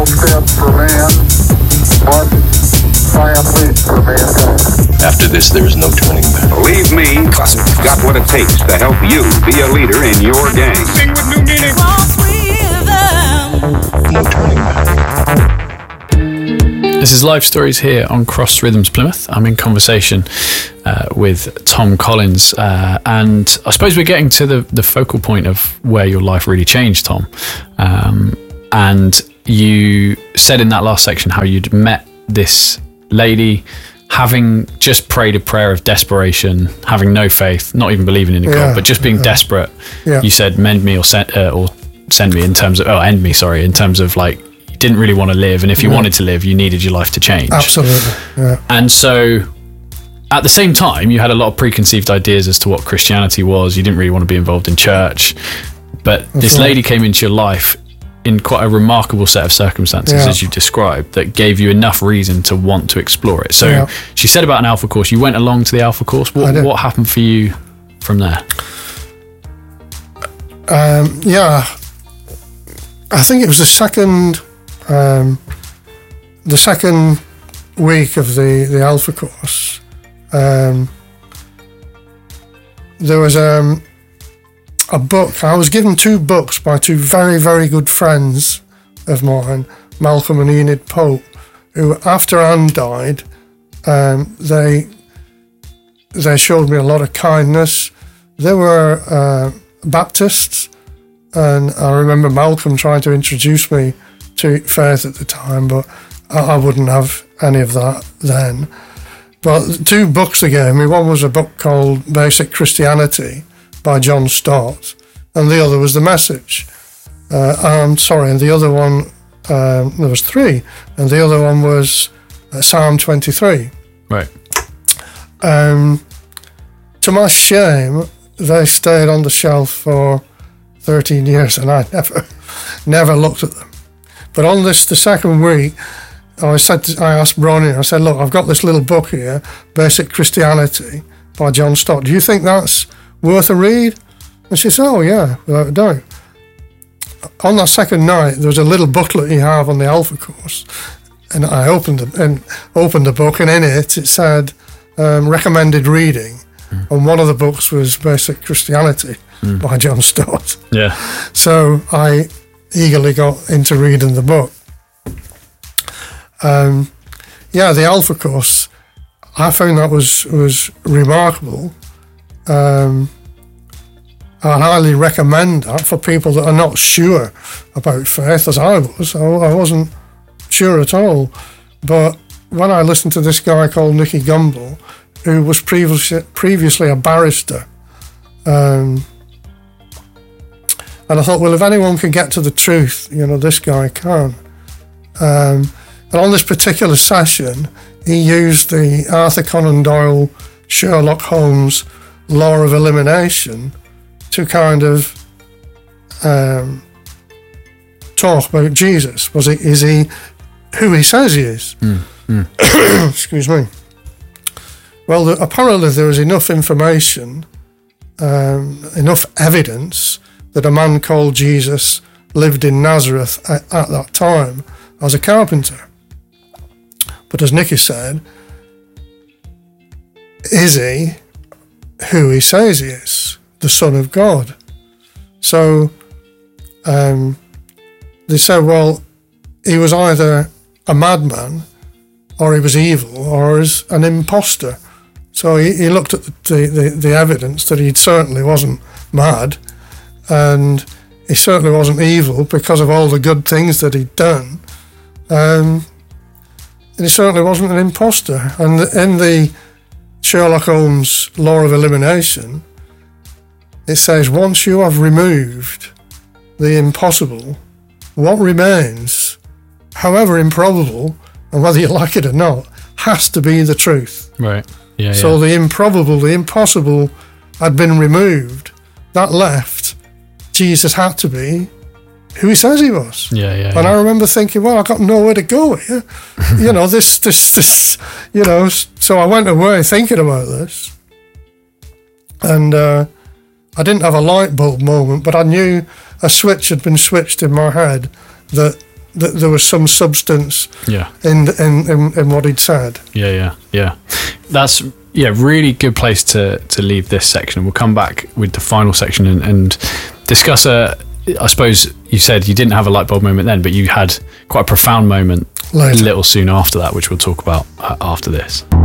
step for man, one giant leap for mankind. After this, there is no turning back. Believe me, I've got what it takes to help you be a leader in your gang. Sing with new meaning. No turning back. This is Life Stories here on Cross Rhythms Plymouth. I'm in conversation with Tom Collins, and I suppose we're getting to the focal point of where your life really changed, Tom. And you said in that last section how you'd met this lady, having just prayed a prayer of desperation, having no faith, not even believing in a God, but just being desperate. Yeah. You said, mend me or send me in terms of, end me, sorry, in terms of like, you didn't really want to live. And if you wanted to live, you needed your life to change. Absolutely. Yeah. And so at the same time, you had a lot of preconceived ideas as to what Christianity was. You didn't really want to be involved in church. But this lady came into your life in quite a remarkable set of circumstances, as you described, that gave you enough reason to want to explore it. So she said about an Alpha course. You went along to the Alpha course. What happened for you from there? I think it was the second week of the Alpha course. There was a book. I was given two books by two very, very good friends of mine, Malcolm and Enid Pope, who, after Anne died, they showed me a lot of kindness. They were Baptists, and I remember Malcolm trying to introduce me to faith at the time, but I wouldn't have any of that then. But two books they gave me. One was a book called Basic Christianity by John Stott, and the other was The Message. And the other one, there was three, and the other one was Psalm 23. Right. To my shame, they stayed on the shelf for 13 years, and I never looked at them. But on the second week, I asked Bronnie, I said, look, I've got this little book here, Basic Christianity by John Stott. Do you think that's worth a read? And she said, oh yeah, without a doubt. On that second night, there was a little booklet you have on the Alpha course, and I opened the book, and in it said recommended reading, and one of the books was Basic Christianity by John Stott. Yeah. So I eagerly got into reading the book. The Alpha course, I found that was remarkable. I'd highly recommend that for people that are not sure about faith, as I was. I wasn't sure at all. But when I listened to this guy called Nicky Gumbel, who was previously a barrister, and I thought, well, if anyone can get to the truth, this guy can. And on this particular session, he used the Arthur Conan Doyle Sherlock Holmes law of elimination to kind of talk about Jesus. Is he who he says he is? Excuse me. Well, apparently there was enough information, enough evidence that a man called Jesus lived in Nazareth at that time as a carpenter. But as Nicky said, is he who he says he is? The Son of God. So they said, well, he was either a madman, or he was evil, or is an imposter. So he looked at the evidence that he certainly wasn't mad, and he certainly wasn't evil because of all the good things that he'd done, and he certainly wasn't an imposter. And in the Sherlock Holmes law of elimination, it says, once you have removed the impossible, what remains, however improbable, and whether you like it or not, has to be the truth. Right. Yeah. So the improbable, the impossible had been removed. That left, Jesus had to be who he says he was. Yeah. And I remember thinking, well, I've got nowhere to go here. this, so I went away thinking about this. And I didn't have a light bulb moment, but I knew a switch had been switched in my head that that there was some substance Yeah. in what he'd said. Yeah. That's really good place to leave this section. We'll come back with the final section and discuss I suppose you said you didn't have a light bulb moment then, but you had quite a profound moment Later. a little soon after that, which we'll talk about after this.